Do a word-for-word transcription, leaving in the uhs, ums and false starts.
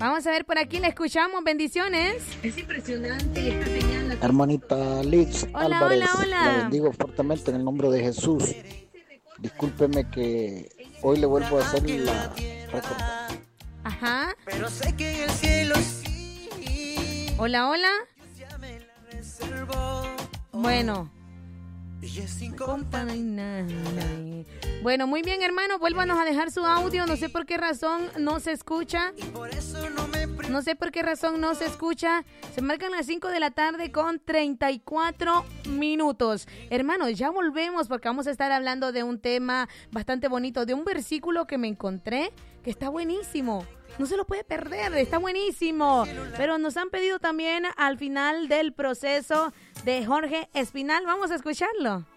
Vamos a ver por aquí, le escuchamos, bendiciones. Es impresionante esta señal. Hermanita Liz Hola, Álvarez, hola, hola. la bendigo fuertemente en el nombre de Jesús. Discúlpeme que hoy le vuelvo a hacer la recordada. Ajá. Pero sé que en el cielo sí. Hola, hola. Bueno. Bueno, muy bien, hermano, vuélvanos a dejar su audio. No sé por qué razón no se escucha. No sé por qué razón no se escucha. Se marcan las cinco de la tarde con treinta y cuatro minutos. Hermano, ya volvemos porque vamos a estar hablando de un tema bastante bonito, de un versículo que me encontré que está buenísimo. No se lo puede perder, está buenísimo. Pero nos han pedido también al final del proceso de Jorge Espinal. Vamos a escucharlo.